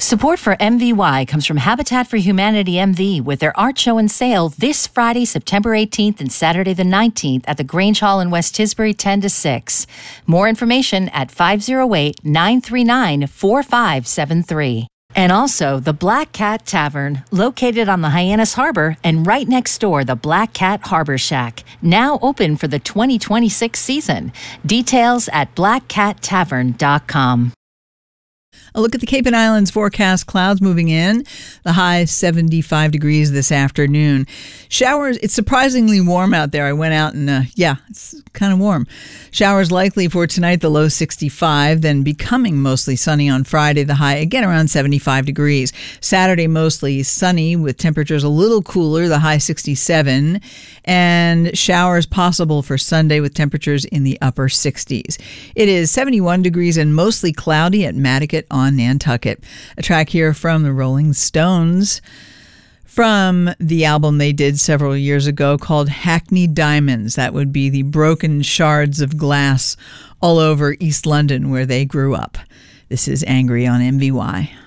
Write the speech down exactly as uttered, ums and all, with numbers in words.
Support for M V Y comes from Habitat for Humanity M V with their art show and sale this Friday, September eighteenth and Saturday the nineteenth at the Grange Hall in West Tisbury, ten to six. More information at five oh eight, nine three nine, four five seven three. And also the Black Cat Tavern, located on the Hyannis Harbor and right next door, the Black Cat Harbor Shack, now open for the twenty twenty-six season. Details at black cat tavern dot com. A look at the Cape and Islands forecast. Clouds moving in. The high seventy-five degrees this afternoon. Showers. It's surprisingly warm out there. I went out and uh, yeah, it's kind of warm. Showers likely for tonight. The low sixty-five. Then becoming mostly sunny on Friday. The high again around seventy-five degrees. Saturday mostly sunny with temperatures a little cooler. The high sixty-seven. And showers possible for Sunday with temperatures in the upper sixties. It is seventy-one degrees and mostly cloudy at Madaket on Nantucket. A track here from the Rolling Stones from the album they did several years ago called Hackney Diamonds. That would be the broken shards of glass all over East London where they grew up. This is Angry on M V Y.